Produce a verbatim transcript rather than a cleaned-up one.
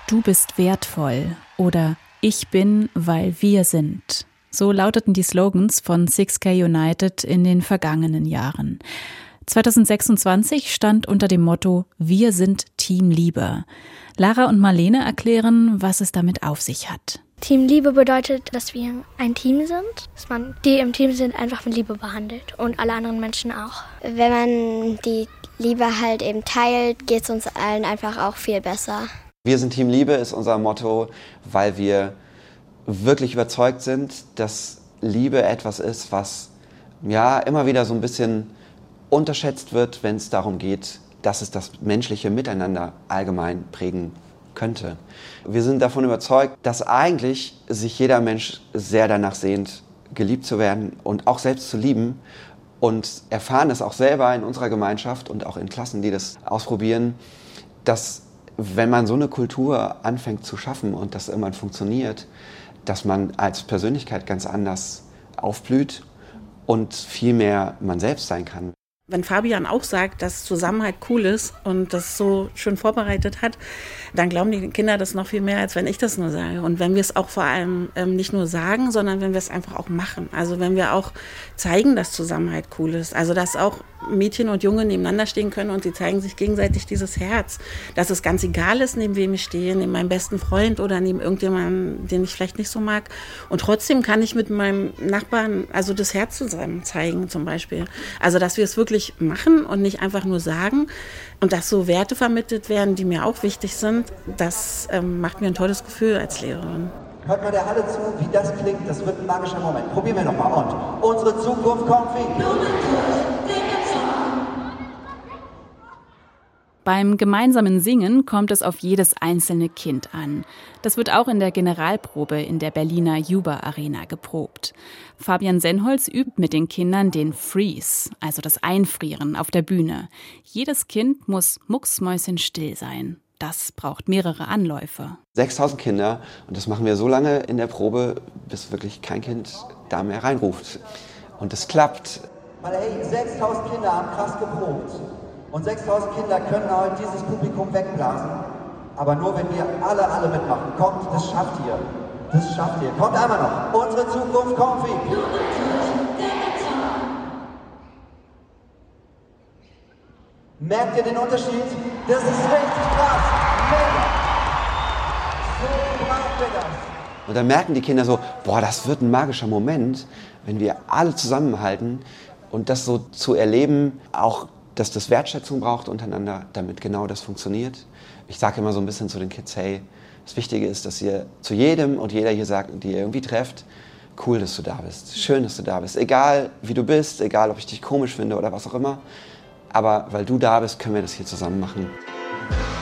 Du bist wertvoll oder Ich bin, weil wir sind. So lauteten die Slogans von six K United in den vergangenen Jahren. zwanzig sechsundzwanzig stand unter dem Motto Wir sind Team Liebe. Lara und Marlene erklären, was es damit auf sich hat. Team Liebe bedeutet, dass wir ein Team sind, dass man die im Team sind einfach mit Liebe behandelt und alle anderen Menschen auch. Wenn man die Liebe halt eben teilt, geht es uns allen einfach auch viel besser. Wir sind Team Liebe ist unser Motto, weil wir wirklich überzeugt sind, dass Liebe etwas ist, was ja immer wieder so ein bisschen unterschätzt wird, wenn es darum geht, dass es das menschliche Miteinander allgemein prägen könnte. Wir sind davon überzeugt, dass eigentlich sich jeder Mensch sehr danach sehnt, geliebt zu werden und auch selbst zu lieben und erfahren es auch selber in unserer Gemeinschaft und auch in Klassen, die das ausprobieren, dass wenn man so eine Kultur anfängt zu schaffen und das irgendwann funktioniert, dass man als Persönlichkeit ganz anders aufblüht und viel mehr man selbst sein kann. Wenn Fabian auch sagt, dass Zusammenhalt cool ist und das so schön vorbereitet hat, dann glauben die Kinder das noch viel mehr, als wenn ich das nur sage. Und wenn wir es auch vor allem ähm, nicht nur sagen, sondern wenn wir es einfach auch machen. Also wenn wir auch zeigen, dass Zusammenhalt cool ist. Also dass auch Mädchen und Junge nebeneinander stehen können und sie zeigen sich gegenseitig dieses Herz. Dass es ganz egal ist, neben wem ich stehe, neben meinem besten Freund oder neben irgendjemandem, den ich vielleicht nicht so mag. Und trotzdem kann ich mit meinem Nachbarn also das Herz zusammen zeigen zum Beispiel. Also dass wir es wirklich machen und nicht einfach nur sagen und dass so Werte vermittelt werden, die mir auch wichtig sind, das ähm, macht mir ein tolles Gefühl als Lehrerin. Hört mal der Halle zu, wie das klingt, das wird ein magischer Moment. Probieren wir nochmal und unsere Zukunft kommt wie Beim gemeinsamen Singen kommt es auf jedes einzelne Kind an. Das wird auch in der Generalprobe in der Berliner Juba Arena geprobt. Fabian Senholz übt mit den Kindern den Freeze, also das Einfrieren auf der Bühne. Jedes Kind muss mucksmäuschenstill sein. Das braucht mehrere Anläufe. sechstausend Kinder und das machen wir so lange in der Probe, bis wirklich kein Kind da mehr reinruft. Und es klappt. Weil hey, sechstausend Kinder haben krass geprobt. Und sechstausend Kinder können heute dieses Publikum wegblasen. Aber nur wenn wir alle, alle mitmachen. Kommt, das schafft ihr. Das schafft ihr. Kommt einmal noch. Unsere Zukunft kommt wie. Merkt ihr den Unterschied? Das ist richtig krass. Mega. So brauchen wir das. Und dann merken die Kinder so, boah, das wird ein magischer Moment, wenn wir alle zusammenhalten. Und das so zu erleben, auch dass das Wertschätzung braucht untereinander, damit genau das funktioniert. Ich sage immer so ein bisschen zu den Kids, hey, das Wichtige ist, dass ihr zu jedem und jeder hier sagt, die ihr irgendwie trefft, cool, dass du da bist, schön, dass du da bist. Egal, wie du bist, egal, ob ich dich komisch finde oder was auch immer. Aber weil du da bist, können wir das hier zusammen machen.